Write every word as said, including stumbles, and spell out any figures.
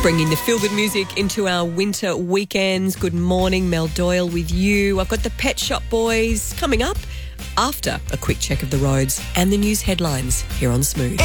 Bringing the feel-good music into our winter weekends. Good morning, Mel Doyle with you. I've got the Pet Shop Boys coming up after a quick check of the roads and the news headlines here on Smooth.